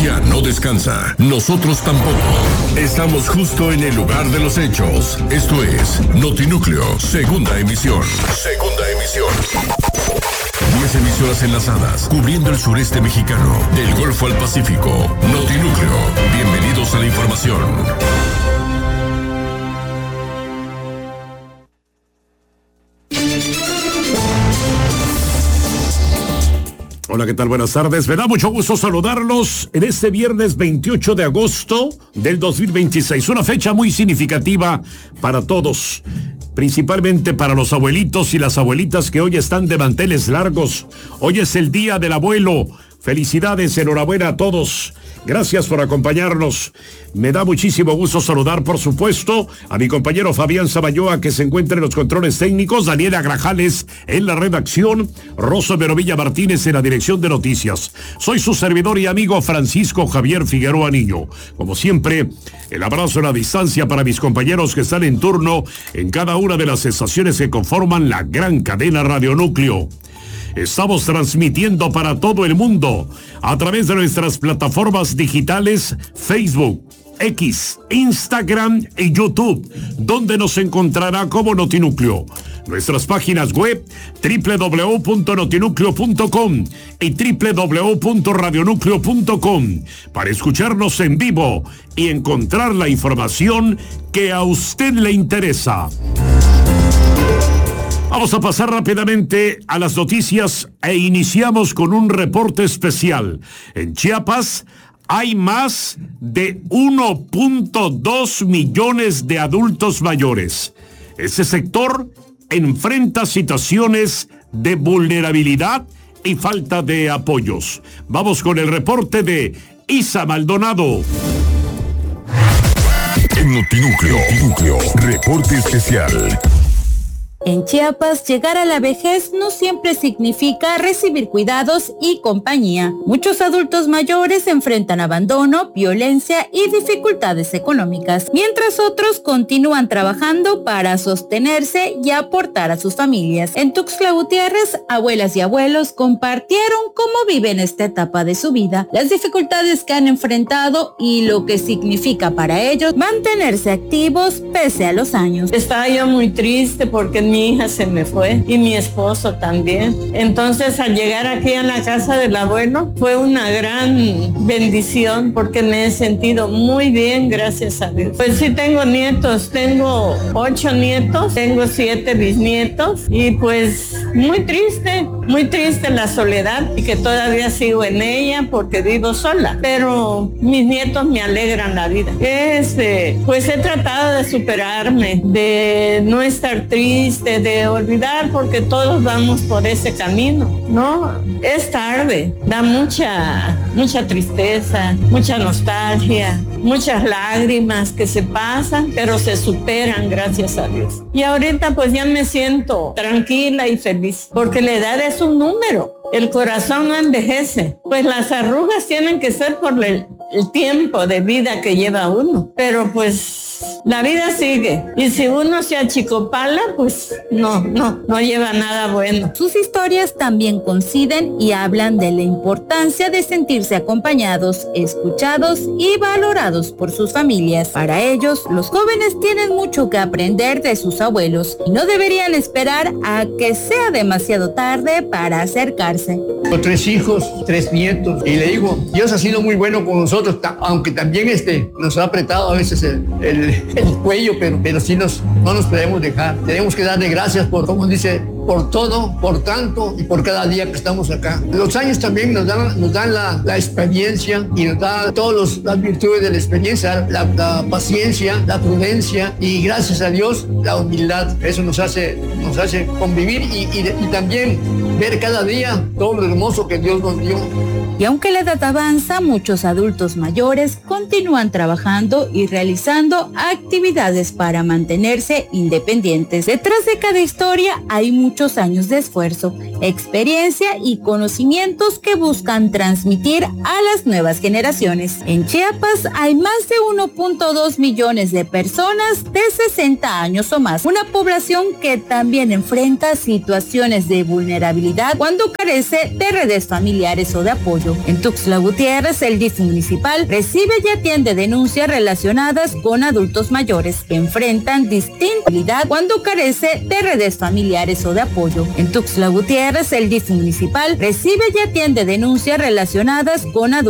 noticia no descansa. Nosotros tampoco. Estamos justo en el lugar de los hechos. Esto es Notinúcleo, segunda emisión. Segunda emisión. 10 emisoras enlazadas, cubriendo el sureste mexicano, del Golfo al Pacífico. Notinúcleo. Bienvenidos a la información. Hola, ¿qué tal? Buenas tardes. Me da mucho gusto saludarlos en este viernes 28 de agosto del 2026. Una fecha muy significativa para todos, principalmente para los abuelitos y las abuelitas que hoy están de manteles largos. Hoy es el Día del Abuelo. Felicidades, enhorabuena a todos. Gracias por acompañarnos. Me da muchísimo gusto saludar, por supuesto, a mi compañero Fabián Samayoa, que se encuentra en los controles técnicos, Daniela Grajales en la redacción, Rosa Verovilla Martínez en la dirección de noticias. Soy su servidor y amigo Francisco Javier Figueroa Niño. Como siempre, el abrazo a la distancia para mis compañeros que están en turno en cada una de las estaciones que conforman la gran cadena Radionúcleo. Estamos transmitiendo para todo el mundo a través de nuestras plataformas digitales Facebook, X, Instagram y YouTube, donde nos encontrará como Notinúcleo. Nuestras páginas web www.notinúcleo.com y www.radionúcleo.com para escucharnos en vivo y encontrar la información que a usted le interesa. Vamos a pasar rápidamente a las noticias e iniciamos con un reporte especial. En Chiapas hay más de 1.2 millones de adultos mayores. Ese sector enfrenta situaciones de vulnerabilidad y falta de apoyos. Vamos con el reporte de Isa Maldonado. En Notinúcleo, reporte especial. En Chiapas, llegar a la vejez no siempre significa recibir cuidados y compañía. Muchos adultos mayores enfrentan abandono, violencia y dificultades económicas, mientras otros continúan trabajando para sostenerse y aportar a sus familias. En Tuxtla Gutiérrez, abuelas y abuelos compartieron cómo viven esta etapa de su vida, las dificultades que han enfrentado y lo que significa para ellos mantenerse activos pese a los años. Estaba yo muy triste porque mi hija se me fue y mi esposo también. Entonces, al llegar aquí a la casa del abuelo, fue una gran bendición porque me he sentido muy bien, gracias a Dios. Pues sí, tengo nietos, tengo 8 nietos, tengo 7 bisnietos y pues muy triste la soledad y que todavía sigo en ella porque vivo sola. Pero mis nietos me alegran la vida. Pues he tratado de superarme, de no estar triste, de olvidar, porque todos vamos por ese camino, ¿no? Es tarde, da mucha tristeza, mucha nostalgia, muchas lágrimas que se pasan, pero se superan, gracias a Dios. Y ahorita pues ya me siento tranquila y feliz, porque la edad es un número. El corazón no envejece. Pues las arrugas tienen que ser por el tiempo de vida que lleva uno. Pero pues la vida sigue. Y si uno se achicopala, pues no lleva nada bueno. Sus historias también coinciden y hablan de la importancia de sentirse acompañados, escuchados y valorados por sus familias. Para ellos, los jóvenes tienen mucho que aprender de sus abuelos y no deberían esperar a que sea demasiado tarde para acercarse. Tengo 3 hijos, 3 nietos, y le digo, Dios ha sido muy bueno con nosotros, aunque también nos ha apretado a veces el cuello, pero sí no nos podemos dejar. Tenemos que darle gracias por, como dice, por todo, por tanto y por cada día que estamos acá. Los años también nos dan la experiencia y nos dan todas las virtudes de la experiencia, la paciencia, la prudencia y gracias a Dios la humildad. Eso nos hace convivir y también ver cada día todo lo hermoso que Dios nos dio. Y aunque la edad avanza, muchos adultos mayores continúan trabajando y realizando actividades para mantenerse independientes. Detrás de cada historia hay muchos años de esfuerzo, experiencia y conocimientos que buscan transmitir a las nuevas generaciones. En Chiapas hay más de 1.2 millones de personas de 60 años o más, una población que también enfrenta situaciones de vulnerabilidad distintibilidad cuando carece de redes familiares o de apoyo. En Tuxtla Gutiérrez, el DIF municipal recibe y atiende denuncias relacionadas con adultos mayores que enfrentan distintibilidad cuando carece de redes familiares o de apoyo. En Tuxtla Gutiérrez, el DIF municipal recibe y atiende denuncias relacionadas con adultos